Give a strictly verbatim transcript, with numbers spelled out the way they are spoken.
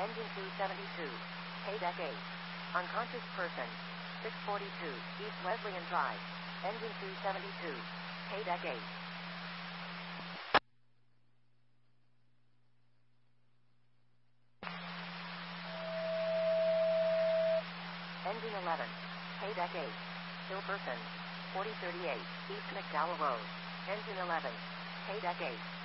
Engine two seventy-two. K-Deck eight. Unconscious person. six forty-two, East Wesleyan Drive. Engine two seventy-two. K-Deck eight. Engine eleven. K-Deck eight. Still person. forty thirty-eight, East McDowell Road. Engine eleven. K-Deck eight.